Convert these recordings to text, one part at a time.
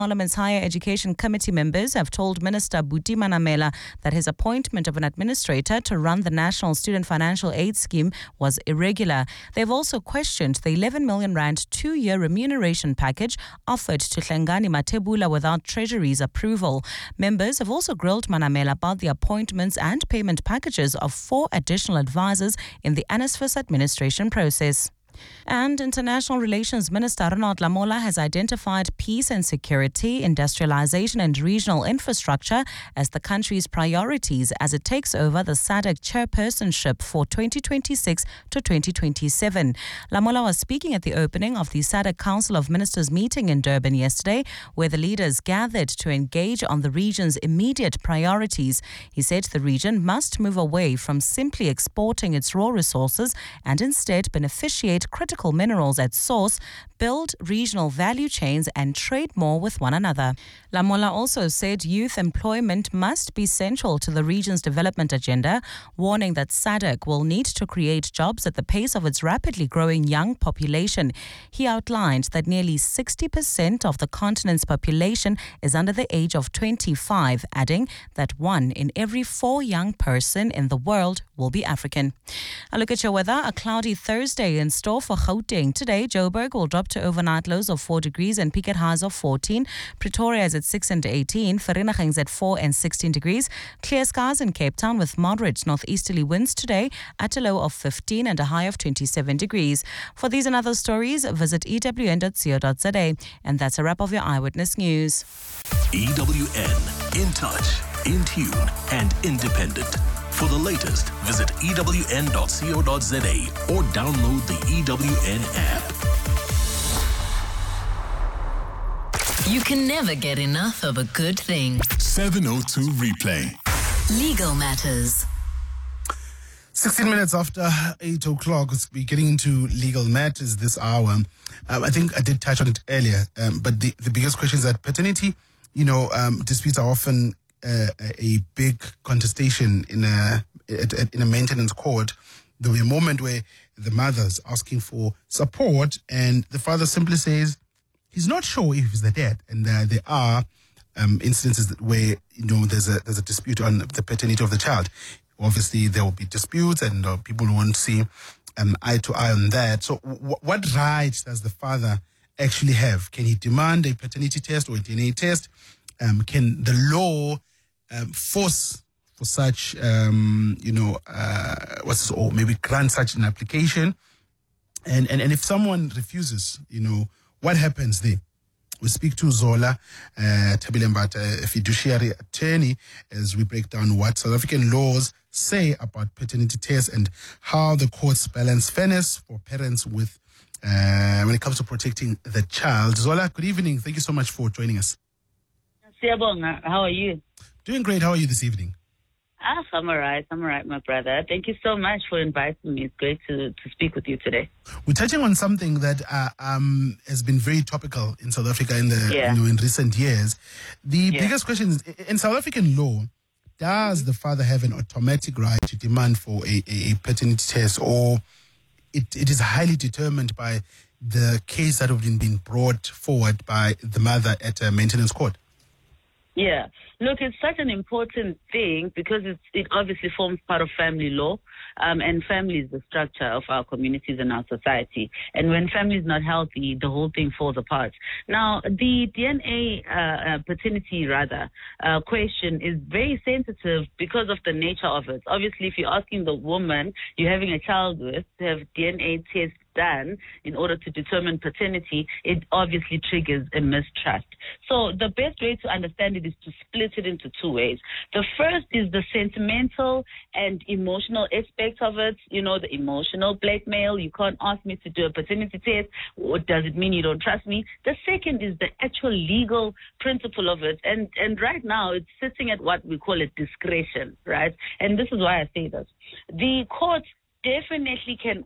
Parliament's Higher Education Committee members have told Minister Buti Manamela that his appointment of an administrator to run the National Student Financial Aid Scheme was irregular. They've also questioned the 11 million rand 2-year remuneration package offered to Hlengani Mathebula without Treasury's approval. Members have also grilled Manamela about the appointments and payment packages of 4 additional advisors in the NSFAS administration process. And International Relations Minister Ronald Lamola has identified peace and security, industrialization and regional infrastructure as the country's priorities as it takes over the SADC chairpersonship for 2026 to 2027. Lamola was speaking at the opening of the SADC Council of Ministers meeting in Durban yesterday, where the leaders gathered to engage on the region's immediate priorities. He said the region must move away from simply exporting its raw resources and instead beneficiate critical minerals at source, build regional value chains and trade more with one another. Lamola also said youth employment must be central to the region's development agenda, warning that SADC will need to create jobs at the pace of its rapidly growing young population. He outlined that nearly 60% of the continent's population is under the age of 25, adding that 1 in every 4 young person in the world will be African. A look at your weather. A cloudy Thursday in store for Gauteng. Today, Joburg will drop to overnight lows of 4 degrees and peak at highs of 14. Pretoria is at 6 and 18. Vereeniging is at 4 and 16 degrees. Clear skies in Cape Town with moderate northeasterly winds today at a low of 15 and a high of 27 degrees. For these and other stories, visit ewn.co.za. And that's a wrap of your Eyewitness News. EWN, in touch, in tune, and independent. For the latest, visit ewn.co.za or download the EWN app. You can never get enough of a good thing. 702 Replay. Legal Matters. 16 minutes after 8 o'clock, we're getting into legal matters this hour. I think I did touch on it earlier, but the biggest question is that paternity, disputes are often a big contestation in a maintenance court. There'll be a moment where the mother's asking for support and the father simply says he's not sure if he's the dad. And there are instances where there's a dispute on the paternity of the child. Obviously, there will be disputes and people won't see eye to eye on that. So what rights does the father actually have? Can he demand a paternity test or a DNA test? Can the law force for such, or maybe grant such an application? And if someone refuses, what happens there? We speak to Zola Tabilembata, a fiduciary attorney, as we break down what South African laws say about paternity tests and how the courts balance fairness for parents with when it comes to protecting the child. Zola, good evening. Thank you so much for joining us. How are you? Doing great. How are you this evening? I'm all right, my brother. Thank you so much for inviting me. It's great to speak with you today. We're touching on something that has been very topical in South Africa in recent years. The biggest question is, in South African law, does the father have an automatic right to demand for a paternity test, or it is highly determined by the case that have been brought forward by the mother at a maintenance court? Yeah. Look, it's such an important thing because it obviously forms part of family law, and family is the structure of our communities and our society. And when family is not healthy, the whole thing falls apart. Now, the DNA paternity question is very sensitive because of the nature of it. Obviously, if you're asking the woman you're having a child with to have DNA tests done in order to determine paternity, it obviously triggers a mistrust. So the best way to understand it is to split it into 2 ways. The first is the sentimental and emotional aspect of it, the emotional blackmail. You can't ask me to do a paternity test. What does it mean you don't trust me? The second is the actual legal principle of it. And right now it's sitting at what we call a discretion, right? And this is why I say this. The court definitely can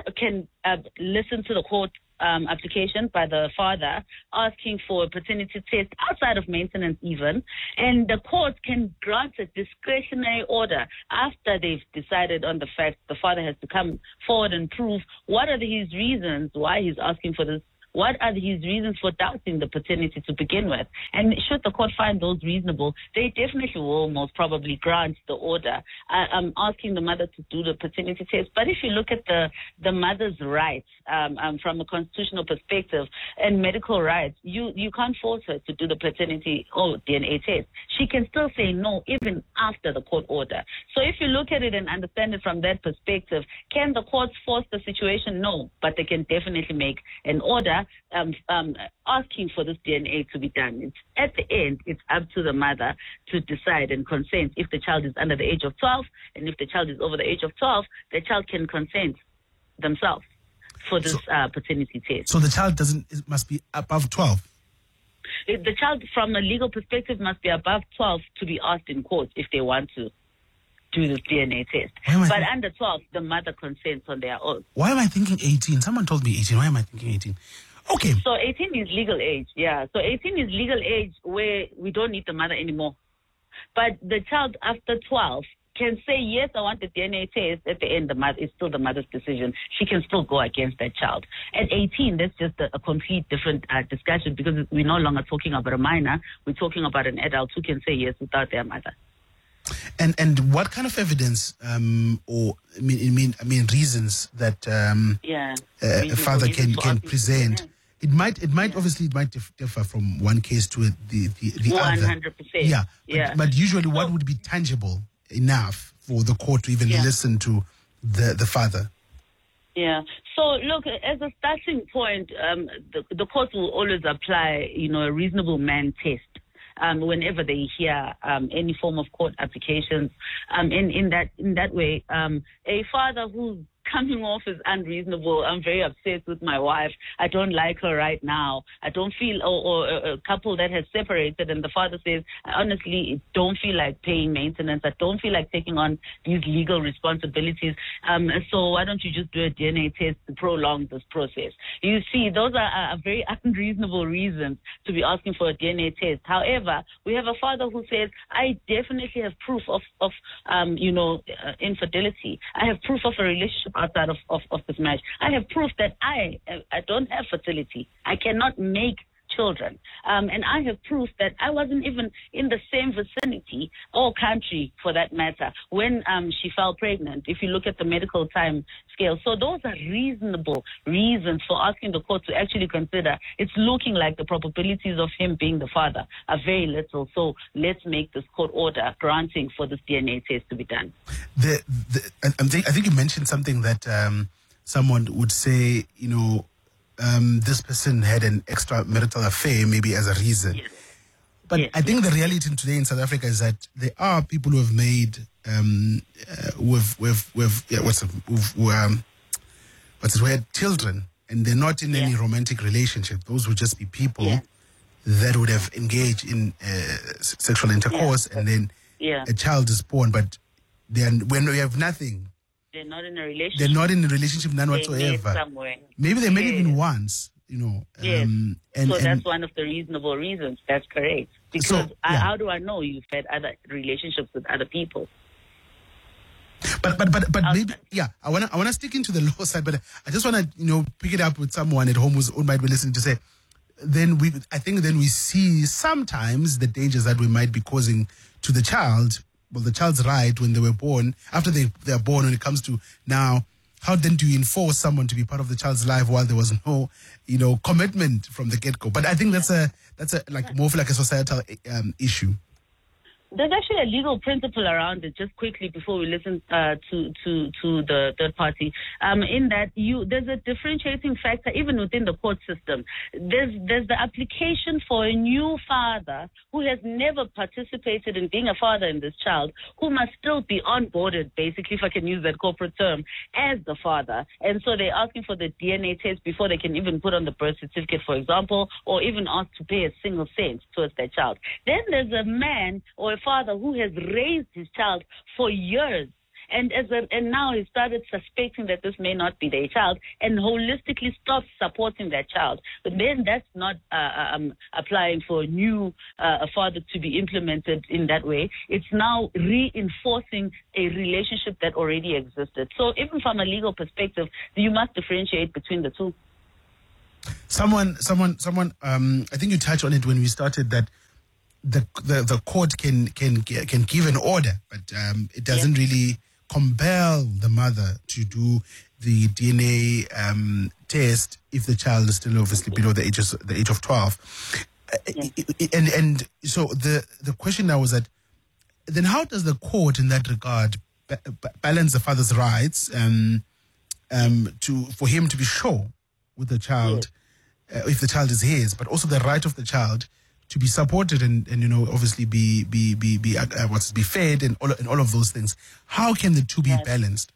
listen to the court application by the father asking for a paternity test outside of maintenance even, and the court can grant a discretionary order after they've decided on the fact the father has to come forward and prove what are his reasons why he's asking for this, What are his reasons for doubting the paternity to begin with? And should the court find those reasonable, they definitely will most probably grant the order. I'm asking the mother to do the paternity test. But if you look at the mother's rights from a constitutional perspective and medical rights, you can't force her to do the paternity or DNA test. She can still say no even after the court order. So if you look at it and understand it from that perspective, can the courts force the situation? No, but they can definitely make an order asking for this DNA to be done. It's, at the end, it's up to the mother to decide and consent. If the child is under the age of 12, and if the child is over the age of 12, the child can consent themselves for this paternity test. So the child must be above 12? The child, from a legal perspective, must be above 12 to be asked in court if they want to do this DNA test. But under 12, the mother consents on their own. Why am I thinking 18? Someone told me 18. Why am I thinking 18? Okay. So 18 is legal age, yeah. So 18 is legal age where we don't need the mother anymore. But the child after 12 can say, yes, I want the DNA test. At the end, it's still the mother's decision. She can still go against that child. At 18, that's just a complete different discussion, because we're no longer talking about a minor. We're talking about an adult who can say yes without their mother. And what kind of evidence reasons that a father can present? It might obviously differ from one case to the 100%. other. But usually, what would be tangible enough for the court to even listen to the father? Yeah. So look, as a starting point, the court will always apply, a reasonable man test. Whenever they hear any form of court applications, in that way, a father who's coming off as unreasonable, I'm very upset with my wife, I don't like her right now, I don't feel, or a couple that has separated and the father says, I honestly don't feel like paying maintenance, I don't feel like taking on these legal responsibilities, so why don't you just do a DNA test to prolong this process? You see, those are very unreasonable reasons to be asking for a DNA test. However, we have a father who says, I definitely have proof of infidelity. I have proof of a relationship outside of this marriage. I have proof that I don't have fertility. I cannot make children. And I have proof that I wasn't even in the same vicinity or country, for that matter, when she fell pregnant, if you look at the medical time scale. So those are reasonable reasons for asking the court to actually consider. It's looking like the probabilities of him being the father are very little. So let's make this court order granting for this DNA test to be done. I think you mentioned something that someone would say, this person had an extramarital affair, maybe as a reason. Yes. But I think the reality today in South Africa is that there are people who have made, who had children, and they're not in any romantic relationship. Those would just be people that would have engaged in sexual intercourse, and then a child is born. But when we have nothing. They're not in a relationship. They're not in a relationship, none whatsoever. Maybe they met even once, Yes. So that's one of the reasonable reasons. That's correct. Because how do I know you've had other relationships with other people? But maybe I wanna stick into the law side, but I just wanna pick it up with someone at home who might be listening to say, then we see sometimes the dangers that we might be causing to the child. Well, the child's right when they were born, after they are born, when it comes to now, how then do you enforce someone to be part of the child's life while there was no, commitment from the get-go? But I think that's more of like a societal issue. There's actually a legal principle around it, just quickly before we listen to the third party, in that there's a differentiating factor even within the court system. There's the application for a new father who has never participated in being a father in this child, who must still be onboarded, basically, if I can use that corporate term, as the father. And so they're asking for the DNA test before they can even put on the birth certificate, for example, or even ask to pay a single cent towards their child. Then there's a man or a father who has raised his child for years, and now he started suspecting that this may not be their child, and holistically stops supporting that child. But then that's not applying for a new father to be implemented in that way. It's now reinforcing a relationship that already existed. So even from a legal perspective, you must differentiate between the two. Someone. I think you touched on it when we started that the court can give an order, but it doesn't really compel the mother to do the DNA test if the child is still obviously below the age of 12. And so the question now was that then how does the court in that regard balance the father's rights for him to be sure with the child if the child is his, but also the right of the child to be supported and obviously be fed and all of those things. How can the two be balanced?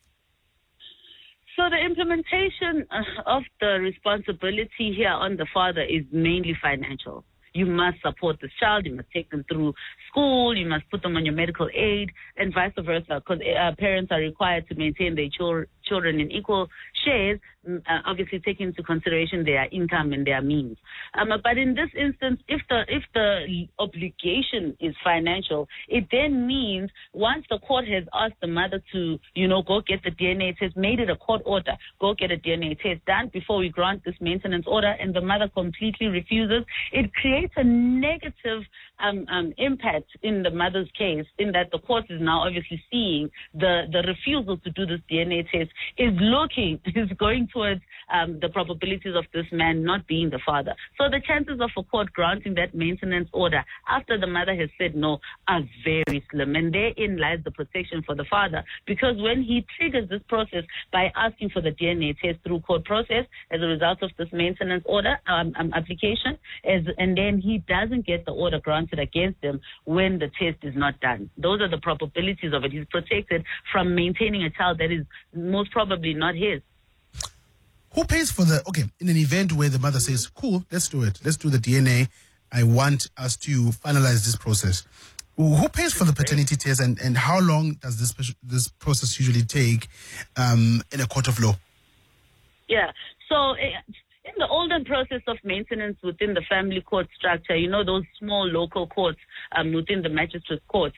So the implementation of the responsibility here on the father is mainly financial. You must support this child. You must take them through school. You must put them on your medical aid, and vice versa, because parents are required to maintain their children in equal shares, obviously taking into consideration their income and their means. But in this instance, if the obligation is financial, it then means once the court has asked the mother to, go get the DNA test, made it a court order, go get a DNA test done before we grant this maintenance order, and the mother completely refuses, it creates a negative impact in the mother's case, in that the court is now obviously seeing the refusal to do this DNA test is going towards the probabilities of this man not being the father. So the chances of a court granting that maintenance order after the mother has said no are very slim, and therein lies the protection for the father, because when he triggers this process by asking for the DNA test through court process as a result of this maintenance order application, and then he doesn't get the order granted against him when the test is not done. Those are the probabilities of it. He's protected from maintaining a child that is most probably not his. Who pays for in an event where the mother says, cool, let's do it. Let's do the DNA. I want us to finalize this process. Who pays for the paternity test, and how long does this process usually take in a court of law? Yeah. So in the olden process of maintenance within the family court structure, those small local courts within the magistrate court,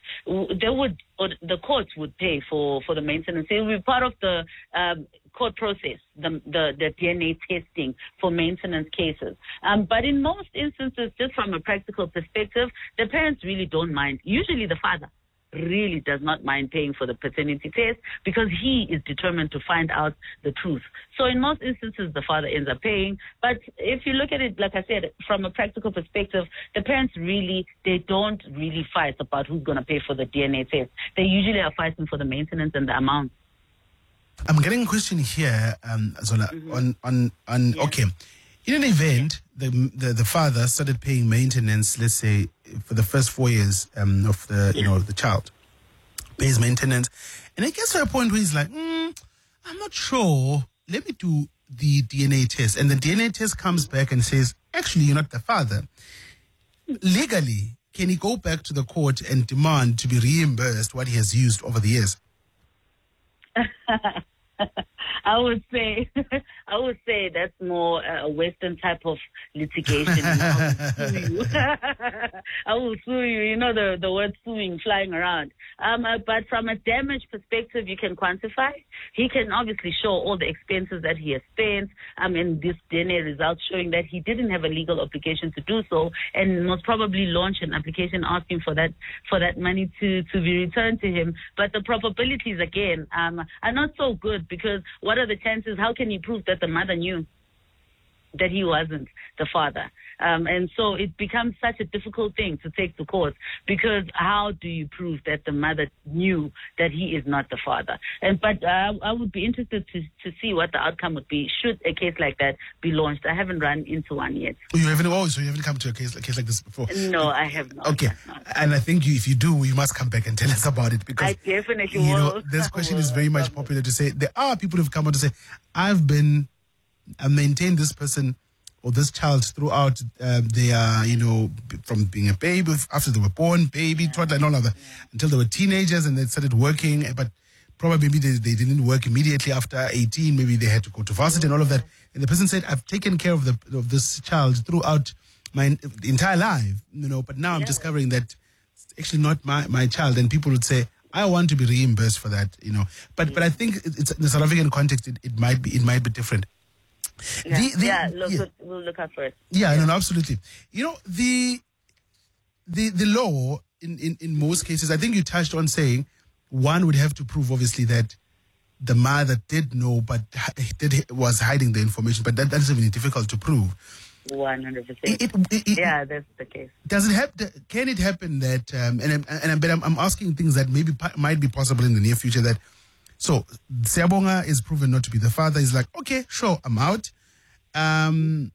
the courts would pay for the maintenance. It would be part of the court process, the DNA testing for maintenance cases. But in most instances, just from a practical perspective, the parents really don't mind. Usually the father really does not mind paying for the paternity test because he is determined to find out the truth. So in most instances, the father ends up paying. But if you look at it, like I said, from a practical perspective, the parents they don't really fight about who's going to pay for the DNA test. They usually are fighting for the maintenance and the amount. I'm getting a question here, Zola, okay. In an event, the father started paying maintenance, let's say, for the first 4 years of the child, pays maintenance, and it gets to a point where he's like, I'm not sure, let me do the DNA test. And the DNA test comes back and says, actually, you're not the father. Legally, can he go back to the court and demand to be reimbursed what he has used over the years? I would say that's more a Western type of litigation. I will sue you. The word suing flying around. But from a damage perspective, you can quantify. He can obviously show all the expenses that he has spent. And this DNA results showing that he didn't have a legal obligation to do so, and most probably launch an application asking for that money to be returned to him. But the probabilities again are not so good, because what are the chances? How can he prove that the mother knew that he wasn't the father? And so it becomes such a difficult thing to take to court, because how do you prove that the mother knew that he is not the father? But I would be interested to see what the outcome would be should a case like that be launched. I haven't run into one yet. So you haven't come to a case like this before? No, I have not. Okay. And I think if you do, you must come back and tell us about it, because I definitely will. This question is very much popular to say. There are people who've come out to say, I've maintained this person or this child throughout their, from being a baby, after they were born, baby, toddler, and all of that, until they were teenagers and they started working. But probably maybe they didn't work immediately after 18. Maybe they had to go to varsity and all of that. And the person said, I've taken care of this child throughout my entire life, but now I'm discovering that it's actually not my child. And people would say, I want to be reimbursed for that, But I think it's in the South African context, it might be different. We'll look out for it. Yeah, no, absolutely. You know, the law in most cases, I think you touched on saying one would have to prove obviously that the mother did know but was hiding the information, but that's really difficult to prove. 100%. Yeah, that's the case. Does it happen? Can it happen that? I'm asking things that maybe might be possible in the near future. That so Siyabonga is proven not to be the father. He's like, okay, sure, I'm out. And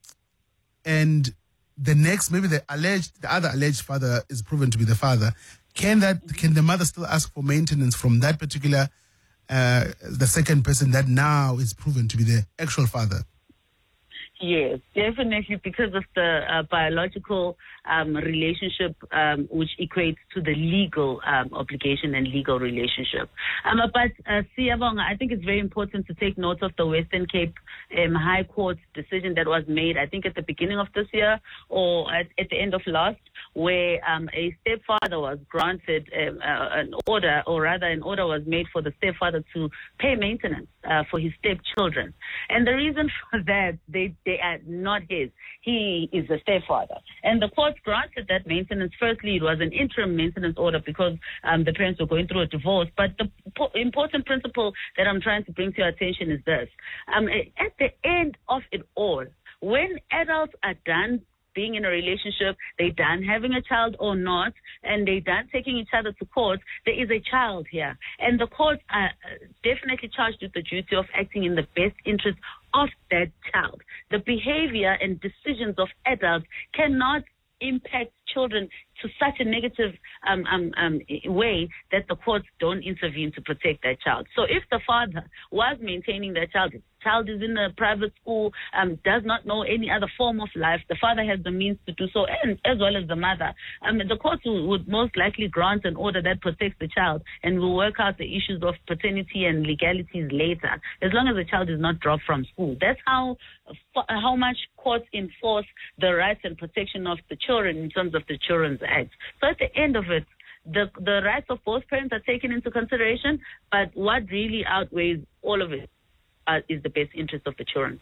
the next, maybe the other alleged father is proven to be the father. Can the mother still ask for maintenance from that particular the second person that now is proven to be the actual father? Yes, definitely, because of the biological relationship, which equates to the legal obligation and legal relationship. But Siyabonga, I think it's very important to take note of the Western Cape High Court decision that was made, I think at the beginning of this year or at the end of last, where a stepfather was granted an order, or rather an order was made for the stepfather to pay maintenance for his stepchildren. And the reason for that, they are not his. He is a stepfather. And the court granted that maintenance. Firstly, it was an interim maintenance order because the parents were going through a divorce. But the important principle that I'm trying to bring to your attention is this. At the end of it all, when adults are done being in a relationship, they're done having a child or not, and they're done taking each other to court, there is a child here. And the courts are definitely charged with the duty of acting in the best interest of that child. The behavior and decisions of adults cannot impact children to such a negative way that the courts don't intervene to protect that child. So if the father was maintaining that child is in a private school, does not know any other form of life, the father has the means to do so, and as well as the mother, the courts would most likely grant an order that protects the child, and will work out the issues of paternity and legalities later, as long as the child is not dropped from school. That's how much courts enforce the rights and protection of the children in terms of the Children's Act. So at the end of it, the rights of both parents are taken into consideration, but what really outweighs all of it is the best interest of the children.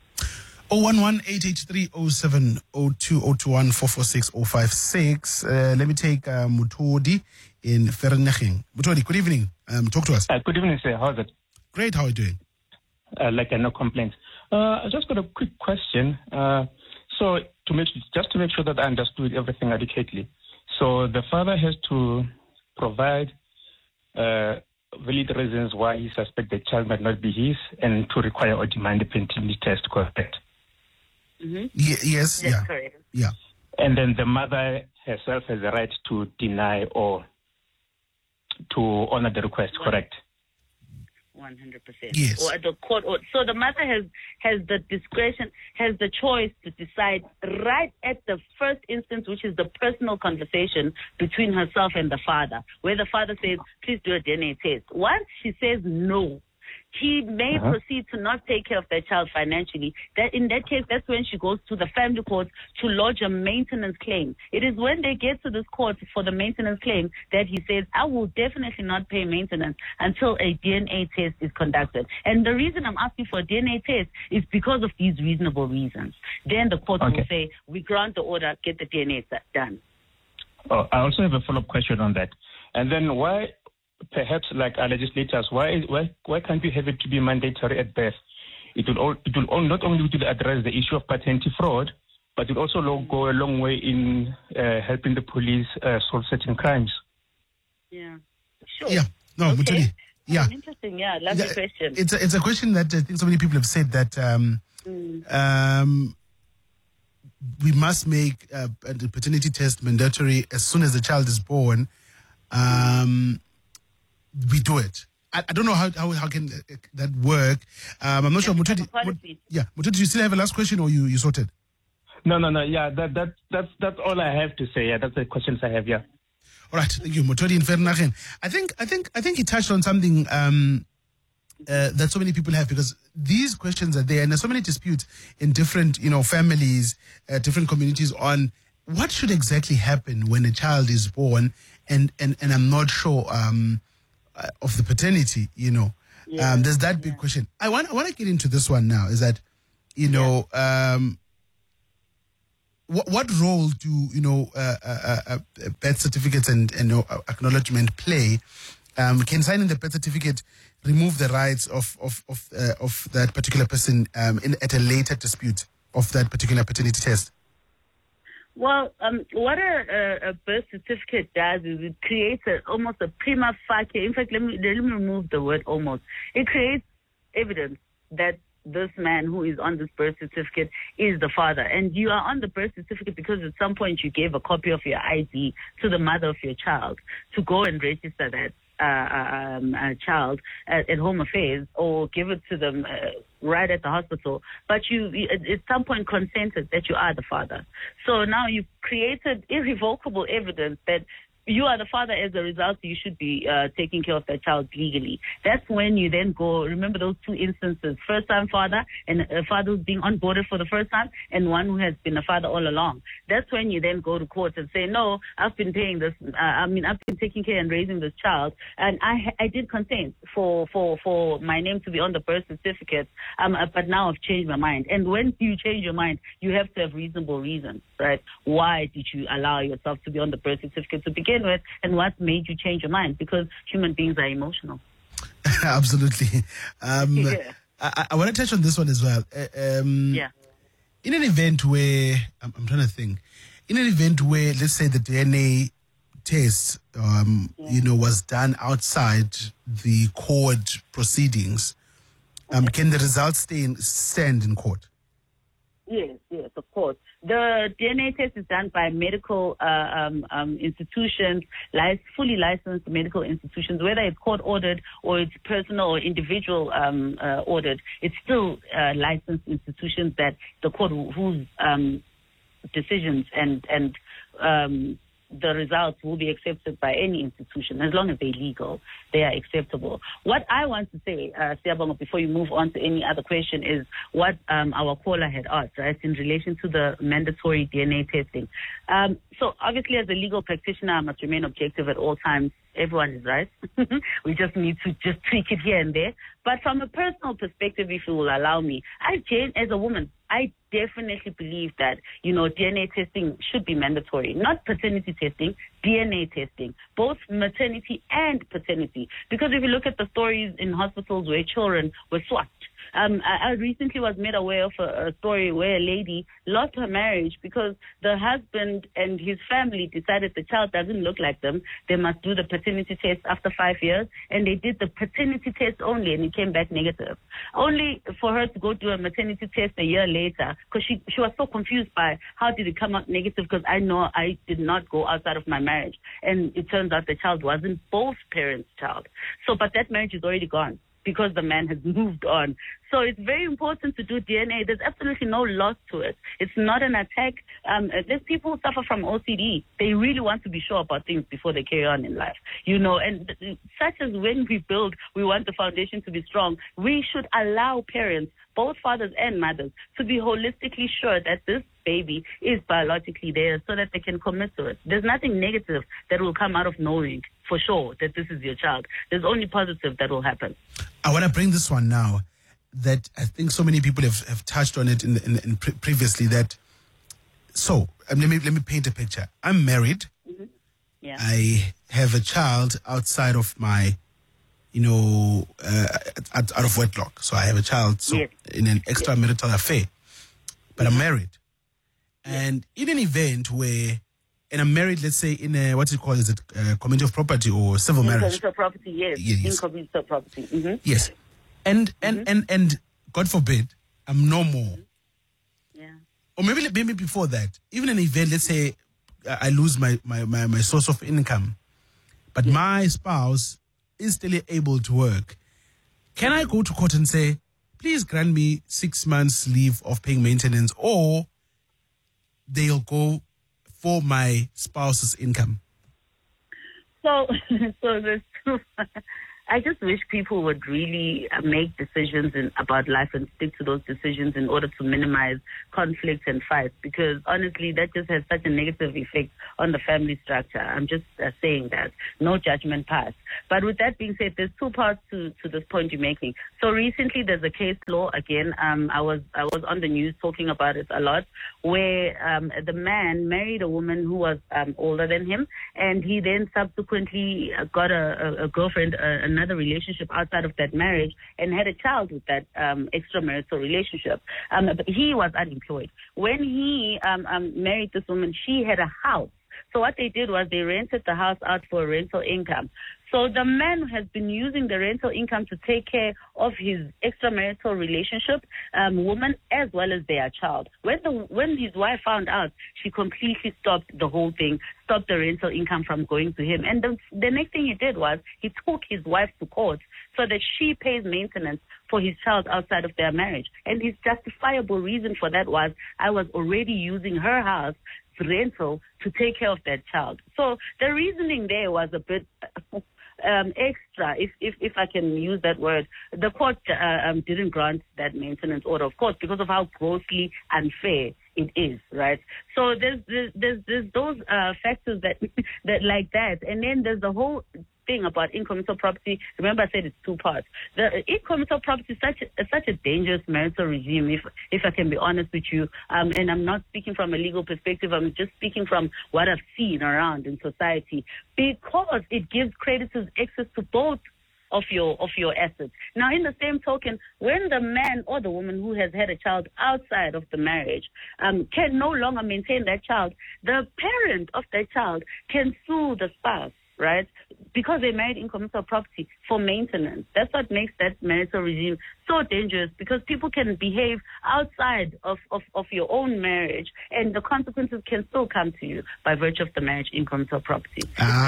011-883-0702-021-446-056. Let me take Mutodi in Vereeniging. Mutodi, good evening. Talk to us. Good evening, sir. How's it? Great. How are you doing? No complaints. I just got a quick question. So to make sure that I understood everything adequately. So the father has to provide valid reasons why he suspects the child might not be his, and to require or demand a paternity test, correct? Mm-hmm. Yes. That's Yeah. correct. Yeah. And then the mother herself has the right to deny or to honor the request, correct? 100%. Yes. Or at the court. So the mother has the discretion, has the choice to decide right at the first instance, which is the personal conversation between herself and the father, where the father says, please do a DNA test. Once she says no, he may proceed to not take care of that child financially. That in that case, that's when she goes to the family court to lodge a maintenance claim. It is when they get to this court for the maintenance claim that he says, I will definitely not pay maintenance until a DNA test is conducted. And the reason I'm asking for a DNA test is because of these reasonable reasons. Then the court will say, we grant the order, get the DNA done. Oh, I also have a follow-up question on that. And then why, perhaps like our legislators, why can't we have it to be mandatory at birth? It will not only address the issue of paternity fraud, but it will also go a long way in helping the police solve certain crimes. Yeah, sure. Yeah, no, Okay. Mutodi. Yeah, Interesting. Yeah, lovely question. it's a question that I think so many people have said that we must make a paternity test mandatory as soon as the child is born. We do it. I don't know how can that work. I'm not sure. Mutodi, Mutodi, do you still have a last question, or you sorted? No. Yeah, that's all I have to say. Yeah, that's the questions I have. Yeah. All right, thank you, Mutodi in Vereeniging. I think he touched on something that so many people have, because these questions are there, and there's so many disputes in different, families, different communities on what should exactly happen when a child is born, and I'm not sure of the paternity. There's that big question. I want to get into this one now. Is that what role do birth certificates and acknowledgement play? Can signing the birth certificate remove the rights of that particular person at a later dispute of that particular paternity test? Well, what a birth certificate does is it creates almost a prima facie. In fact, let me remove the word almost. It creates evidence that this man who is on this birth certificate is the father. And you are on the birth certificate because at some point you gave a copy of your ID to the mother of your child to go and register that child at Home Affairs or give it to them right at the hospital. But you at some point consented that you are the father. So now you've created irrevocable evidence that you are the father. As a result, you should be taking care of that child legally. That's when you then go, remember those two instances, first-time father and a father who's being onboarded for the first time and one who has been a father all along. That's when you then go to court and say, no, I've been paying this, I've been taking care and raising this child, and I did consent for my name to be on the birth certificate, but now I've changed my mind. And when you change your mind, you have to have reasonable reasons, right? Why did you allow yourself to be on the birth certificate to begin with, and what made you change your mind? Because human beings are emotional. Absolutely. I want to touch on this one as well. In an event where I'm trying to think, in an event where, let's say, the DNA test was done outside the court proceedings, can the results stand in court? Yes, of course. The DNA test is done by medical institutions, fully licensed medical institutions, whether it's court-ordered or it's personal or individual ordered. It's still licensed institutions that the court whose decisions and the results will be accepted by any institution. As long as they're legal, they are acceptable. What I want to say, Siyabonga, before you move on to any other question, is what our caller had asked, right, in relation to the mandatory DNA testing. So obviously, as a legal practitioner, I must remain objective at all times. Everyone is right. We just need to just tweak it here and there. But from a personal perspective, if you will allow me, as a woman, I definitely believe that, DNA testing should be mandatory. Not paternity testing, DNA testing, both maternity and paternity. Because if you look at the stories in hospitals where children were swapped, I recently was made aware of a story where a lady lost her marriage because the husband and his family decided the child doesn't look like them. They must do the paternity test after 5 years, and they did the paternity test only, and it came back negative. Only for her to go do a maternity test a year later, because she was so confused by how did it come out negative, because I know I did not go outside of my marriage, and it turns out the child wasn't both parents' child. So, but that marriage is already gone, because the man has moved on. So it's very important to do DNA. There's absolutely no loss to it. It's not an attack. There's people who suffer from OCD. They really want to be sure about things before they carry on in life, and such as when we build, we want the foundation to be strong. We should allow parents, both fathers and mothers, to be holistically sure that this baby is biologically there so that they can commit to it. There's nothing negative that will come out of knowing for sure that this is your child. There's only positive that will happen. I want to bring this one now that I think so many people have touched on it in previously. Let me paint a picture. I'm married. Mm-hmm. Yeah. I have a child outside of my, out of wedlock. So I have a child in an extramarital affair, but I'm married. And in an event where, and I'm married, let's say in a, what's it called? Is it community of property or civil marriage? Community of property, yes. Yes. In community of property. Mm-hmm. Yes. And God forbid, I'm no more. Yeah. Or maybe before that, even an event, let's say I lose my source of income, but my spouse is still able to work. Can I go to court and say, please grant me 6 months leave of paying maintenance, or they'll go for my spouse's income? So there's two. I just wish people would really make decisions about life and stick to those decisions in order to minimize conflict and fights, because honestly, that just has such a negative effect on the family structure. I'm just saying that. No judgment passed. But with that being said, there's two parts to this point you're making. So recently, there's a case law again. I was on the news talking about it a lot, where the man married a woman who was older than him, and he then subsequently got a girlfriend, another relationship outside of that marriage, and had a child with that extramarital relationship. But he was unemployed. When he married this woman, she had a house. So what they did was they rented the house out for rental income. So the man has been using the rental income to take care of his extramarital relationship woman as well as their child. When his wife found out, she completely stopped the whole thing, stopped the rental income from going to him. And the next thing he did was he took his wife to court so that she pays maintenance for his child outside of their marriage. And his justifiable reason for that was, I was already using her house rental to take care of that child. So the reasoning there was a bit extra, if I can use that word. The court didn't grant that maintenance order, of course, because of how grossly unfair it is, right? So there's those factors that like that, and then there's the whole thing about incommensurable property. Remember, I said it's two parts. The incommensurable property is such a dangerous marital regime, if I can be honest with you. And I'm not speaking from a legal perspective. I'm just speaking from what I've seen around in society, because it gives creditors access to both of your assets. Now, in the same token, when the man or the woman who has had a child outside of the marriage can no longer maintain that child, the parent of that child can sue the spouse, right? Because they married incommensurable property for maintenance. That's what makes that marital regime so dangerous, because people can behave outside of your own marriage, and the consequences can still come to you by virtue of the marriage incommensurable property.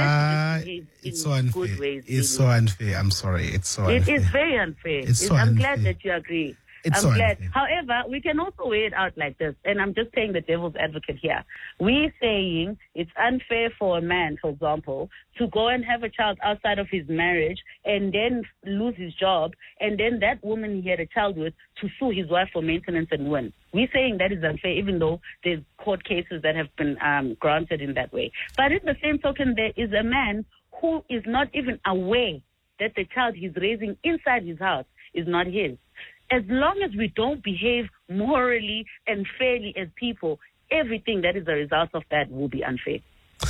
It's so unfair. It's so unfair. I'm sorry. It's so unfair. It is very unfair. I'm glad that you agree. I'm glad. However, we can also weigh it out like this, and I'm just playing the devil's advocate here. We're saying it's unfair for a man, for example, to go and have a child outside of his marriage and then lose his job, and then that woman he had a child with to sue his wife for maintenance and win. We're saying that is unfair, even though there's court cases that have been granted in that way. But in the same token, there is a man who is not even aware that the child he's raising inside his house is not his. As long as we don't behave morally and fairly as people, everything that is a result of that will be unfair.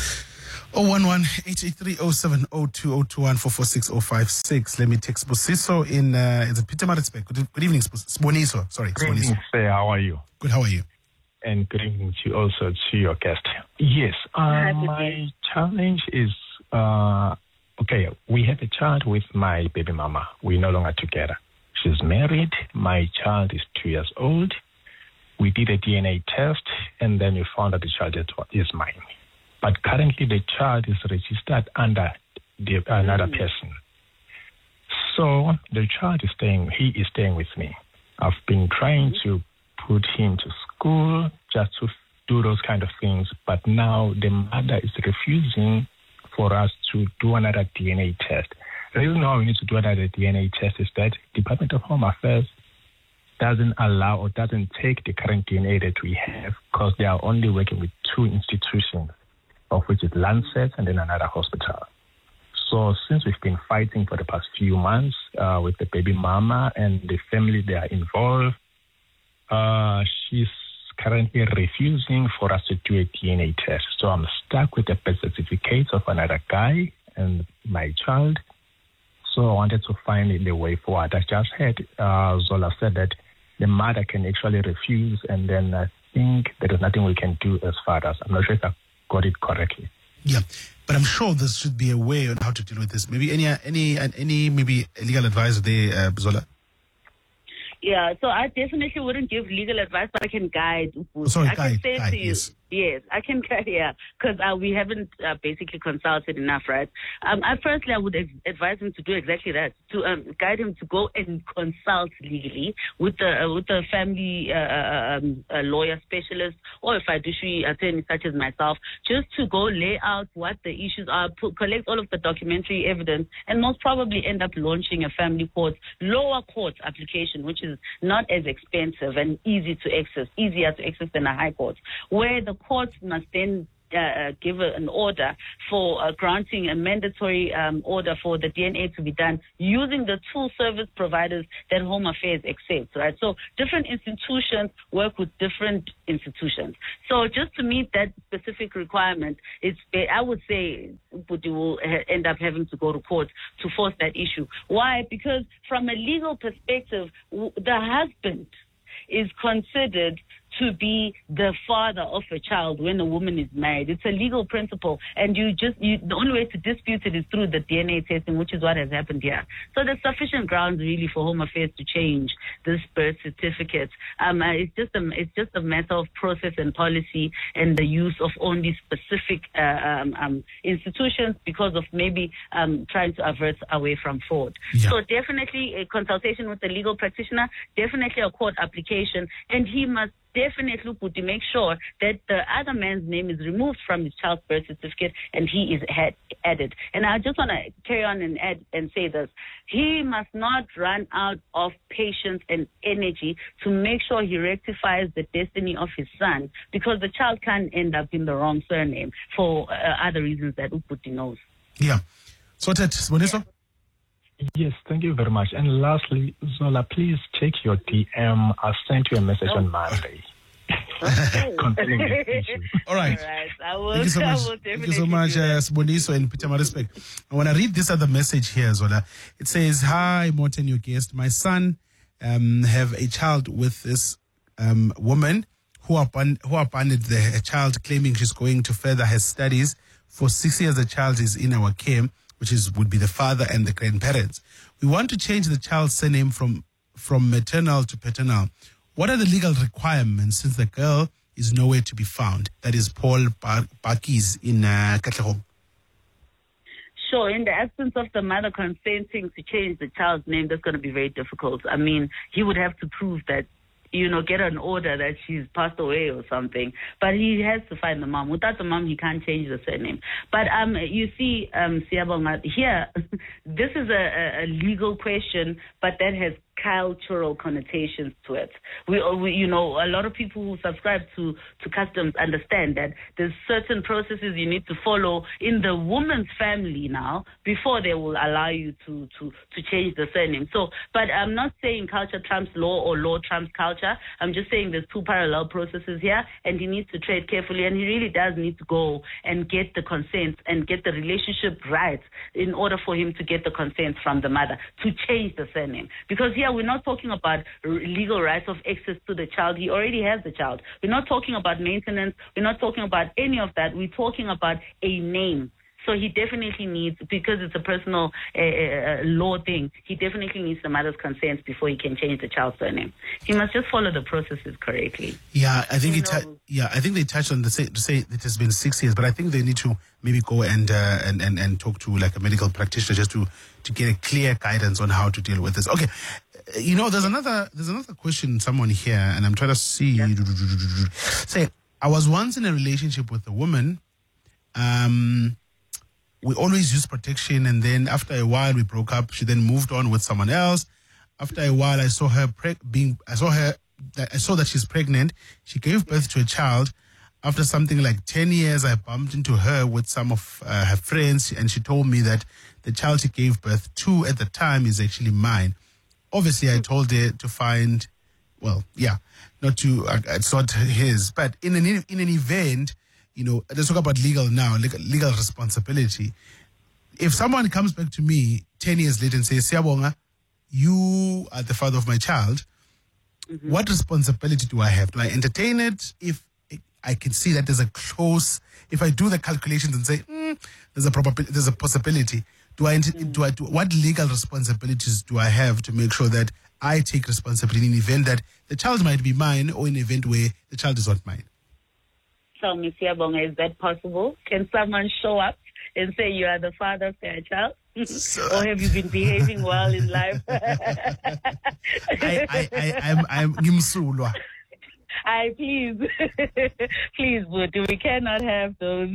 011-883-0702-021-446-056. Let me take Sboniso in it's Pietermaritzburg. Good evening, Sboniso. Sorry, Good evening, sir. How are you? Good, how are you? And good evening to you also to your guest. Yes, my challenge is, okay, we have a child with my baby mama. We're no longer together. She's married. My child is 2 years old. We did a DNA test, and then we found that the child is mine. But currently, the child is registered under another person. So the child is staying. He is staying with me. I've been trying to put him to school just to do those kind of things, but now the mother is refusing for us to do another DNA test. The reason why we need to do another DNA test is that Department of Home Affairs doesn't allow or doesn't take the current DNA that we have, because they are only working with two institutions, of which is Lancet and then another hospital. So since we've been fighting for the past few months with the baby mama and the family they are involved, she's currently refusing for us to do a DNA test. So I'm stuck with the birth certificates of another guy and my child. So I wanted to find the way forward. I just heard Zola said that the mother can actually refuse, and then I think there is nothing we can do as far as. I'm not sure if I got it correctly. Yeah, but I'm sure there should be a way on how to deal with this. Maybe any maybe legal advice there, Zola? Yeah, so I definitely wouldn't give legal advice, but I can guide. Sorry, I can say guide, to you, yes. Yes, I can, yeah, because we haven't basically consulted enough, right? I would advise him to do exactly that, to guide him to go and consult legally with the family lawyer specialist or a fiduciary attorney such as myself, just to go lay out what the issues are, collect all of the documentary evidence, and most probably end up launching a family court, lower court application, which is not as expensive and easier to access than a high court, where the court must then give an order for granting a mandatory order for the DNA to be done using the two service providers that Home Affairs accepts, right? So different institutions work with different institutions. So just to meet that specific requirement, I would say Buti will end up having to go to court to force that issue. Why? Because from a legal perspective, the husband is considered to be the father of a child when a woman is married. It's a legal principle, and the only way to dispute it is through the DNA testing, which is what has happened here. So there's sufficient grounds really for Home Affairs to change this birth certificate. It's just a matter of process and policy and the use of only specific institutions because of maybe trying to avert away from fraud. Yeah. So definitely a consultation with a legal practitioner, definitely a court application, and he must definitely put to make sure that the other man's name is removed from his child's birth certificate and he is added. And I just want to carry on and add and say this. He must not run out of patience and energy to make sure he rectifies the destiny of his son, because the child can end up in the wrong surname for other reasons that Uputi knows. Yeah. Sorted, Siboniso? Yes, thank you very much. And lastly, Zola, please check your DM. I sent you a message on Monday. Concerning this issue. All right. I will. Thank you so much. Thank you so much, Siboniso and Peter Respect. I want to read this other message here, Zola. It says, "Hi, Morten, your guest. My son have a child with this woman who abandoned the child, claiming she's going to further her studies. For 6 years, the child is in our care, which would be the father and the grandparents. We want to change the child's surname from maternal to paternal. What are the legal requirements since the girl is nowhere to be found?" That is Paul Bakis in Katlehong. Sure, in the absence of the mother consenting to change the child's name, that's going to be very difficult. I mean, he would have to prove that, get an order that she's passed away or something. But he has to find the mom. Without the mom, he can't change the surname. But you see, Siyabonga, here, this is a legal question, but that has cultural connotations to it. We a lot of people who subscribe to customs understand that there's certain processes you need to follow in the woman's family now before they will allow you to change the surname. So, but I'm not saying culture trumps law or law trumps culture. I'm just saying there's two parallel processes here, and he needs to tread carefully, and he really does need to go and get the consent and get the relationship right in order for him to get the consent from the mother to change the surname. Because here we're not talking about legal rights of access to the child. He already has the child. We're not talking about maintenance. We're not talking about any of that. We're talking about a name. So he definitely needs, because it's a personal law thing, he definitely needs the mother's consent before he can change the child's surname. He must just follow the processes correctly. Yeah, I think I think they touched on to say it has been 6 years, but I think they need to maybe go and talk to like a medical practitioner just to get a clear guidance on how to deal with this. Okay. There's another question, someone here, and I'm trying to see. Yeah. Say, I was once in a relationship with a woman. We always used protection, and then after a while we broke up. She then moved on with someone else. After a while, I saw that she's pregnant. She gave birth to a child. After something like 10 years, I bumped into her with some of her friends, and she told me that the child she gave birth to at the time is actually mine. Obviously, I told her to find, it's not his. But in an event, let's talk about legal now, legal responsibility. If someone comes back to me 10 years later and says, "Siyabonga, you are the father of my child," what responsibility do I have? Do I entertain it if I can see that there's if I do the calculations and say, there's a possibility, what legal responsibilities do I have to make sure that I take responsibility in the event that the child might be mine or in the event where the child is not mine? Tell me, Siyabonga, is that possible? Can someone show up and say you are the father of their child? Or have you been behaving well in life? I'm Gimsulwa. Please, please, Buti, we cannot have those.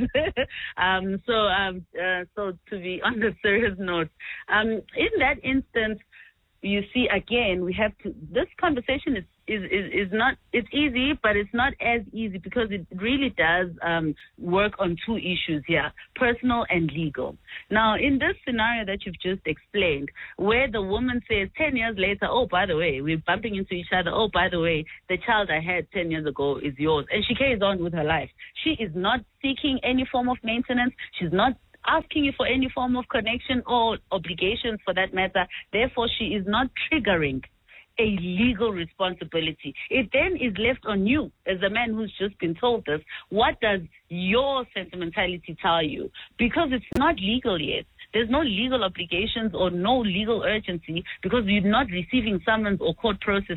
So to be on the serious note, in that instance, you see, again, we have to. This conversation is not. It's easy, but it's not as easy because it really does work on two issues here: personal and legal. Now, in this scenario that you've just explained, where the woman says 10 years later, "Oh, by the way, we're bumping into each other. Oh, by the way, the child I had 10 years ago is yours," and she carries on with her life. She is not seeking any form of maintenance. She's not asking you for any form of connection or obligations for that matter. Therefore, she is not triggering a legal responsibility. It then is left on you as a man who's just been told this. What does your sentimentality tell you? Because it's not legal yet. There's no legal obligations or no legal urgency because you're not receiving summons or court process